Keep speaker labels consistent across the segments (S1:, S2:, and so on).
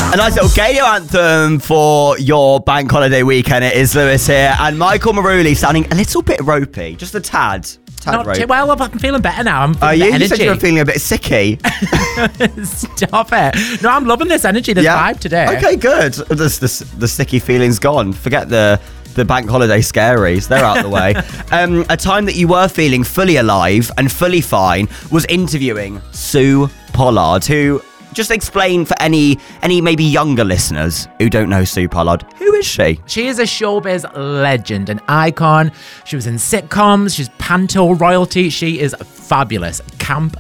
S1: A nice little Gadio anthem for your bank holiday weekend. It is Lewis here and Michael Maruli sounding a little bit ropey, just a tad.
S2: Not too well. I'm feeling better now. I'm
S1: Are
S2: feeling
S1: you?
S2: the
S1: You said
S2: energy.
S1: you were feeling a bit sicky.
S2: Stop it. No, I'm loving this energy, this vibe today.
S1: Okay, good. The sticky feeling's gone. Forget the bank holiday scaries. They're out the way. A time that you were feeling fully alive and fully fine was interviewing Sue Pollard, who... Just explain for any maybe younger listeners who don't know Sue Pollard. Who is she?
S2: She is a showbiz legend, an icon. She was in sitcoms. She's panto royalty. She is fabulous. Camp.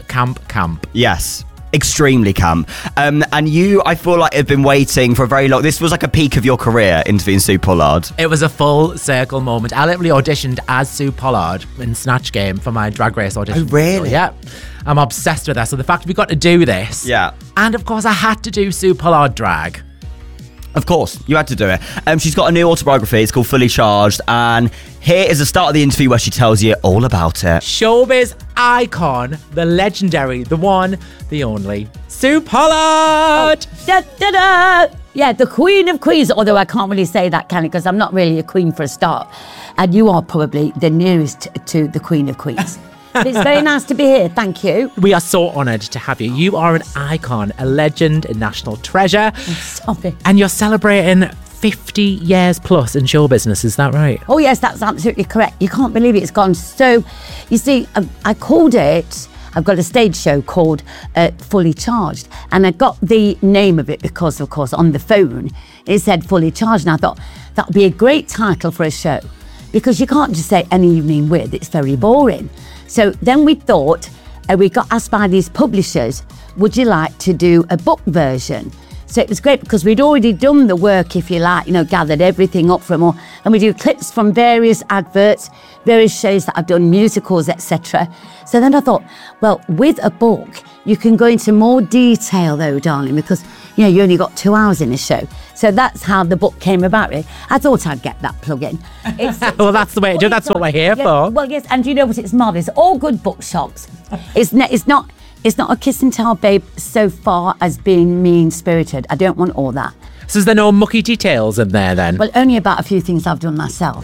S1: Yes. Extremely camp. And you, I feel like, have been waiting for a very long... This was like a peak of your career, interviewing Sue Pollard.
S2: It was a full circle moment. I literally auditioned as Sue Pollard in Snatch Game for my Drag Race audition.
S1: Oh, really?
S2: Yeah. I'm obsessed with her. So the fact we got to do this.
S1: Yeah.
S2: And of course, I had to do Sue Pollard drag.
S1: Of course, you had to do it. She's got a new autobiography. It's called Fully Charged. And here is the start of the interview where she tells you all about it.
S2: Showbiz icon, the legendary, the one, the only, Sue Pollard.
S3: Da, da, da. Yeah, the Queen of Queens, although I can't really say that, can I? Because I'm not really a queen for a start. And you are probably the nearest to the Queen of Queens. But it's very nice to be here. Thank you.
S2: We are so honoured to have you. You are an icon, a legend, a national treasure.
S3: Sorry.
S2: And you're celebrating 50 years plus in show business, is that right?
S3: Oh, yes, that's absolutely correct. You can't believe it's gone so... You see, I called it... I've got a stage show called Fully Charged. And I got the name of it because, of course, on the phone, it said Fully Charged. And I thought that would be a great title for a show. Because you can't just say An Evening With. It's very boring. So then we thought, we got asked by these publishers, would you like to do a book version? So it was great because we'd already done the work, if you like, gathered everything up from all, and we do clips from various adverts, various shows that I've done, musicals, etc. So then I thought, well, with a book, you can go into more detail though, darling, because, you only got 2 hours in a show. So that's how the book came about. Really. I thought I'd get that plug in.
S2: Well, that's the way to do. That's what we're here for.
S3: Well, yes, and you know what? It's marvellous. All good bookshops. It's not a kiss and tell, babe, so far as being mean-spirited. I don't want all that.
S2: So is there no mucky details in there then?
S3: Well, only about a few things I've done myself.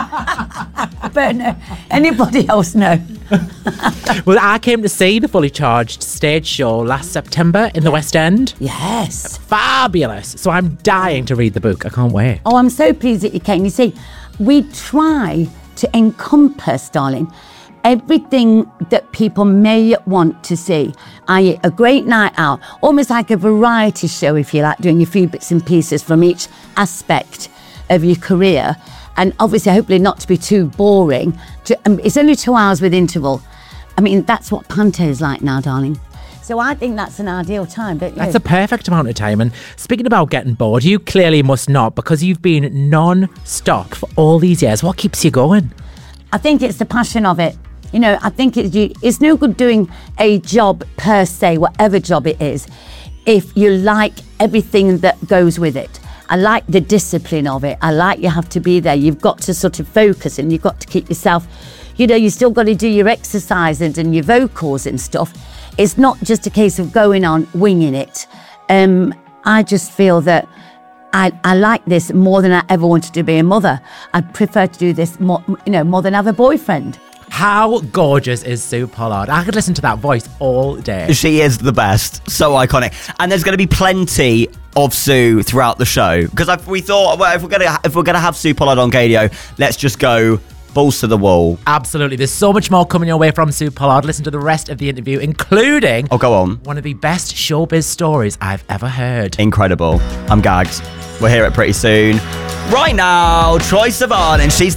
S3: But no, anybody else, no.
S2: Well, I came to see the Fully Charged stage show last September in the West End.
S3: Yes.
S2: Fabulous. So I'm dying to read the book. I can't wait.
S3: Oh, I'm so pleased that you came. You see, we try to encompass, darling, everything that people may want to see, i.e. a great night out, almost like a variety show, if you like, doing a few bits and pieces from each aspect of your career. And obviously, hopefully not to be too boring. It's only 2 hours with interval. I mean, that's what Panto is like now, darling. So I think that's an ideal time, don't you?
S2: That's a perfect amount of time. And speaking about getting bored, you clearly must not, because you've been non-stop for all these years. What keeps you going?
S3: I think it's the passion of it. I think it's no good doing a job per se, whatever job it is, if you like everything that goes with it. I like the discipline of it. I like you have to be there. You've got to sort of focus and you've got to keep yourself, you still got to do your exercises and your vocals and stuff. It's not just a case of going on winging it. I just feel that I like this more than I ever wanted to be a mother. I'd prefer to do this more than have a boyfriend.
S2: How gorgeous is Sue Pollard? I could listen to that voice all day.
S1: She is the best. So iconic. And there's going to be plenty of Sue throughout the show. Because we thought, well, if we're gonna have Sue Pollard on Gadio, let's just go balls to the wall.
S2: Absolutely. There's so much more coming your way from Sue Pollard. Listen to the rest of the interview, including...
S1: Oh, go on.
S2: One of the best showbiz stories I've ever heard.
S1: Incredible. I'm gagged. We'll hear it pretty soon. Right now, Troye Sivan, and she's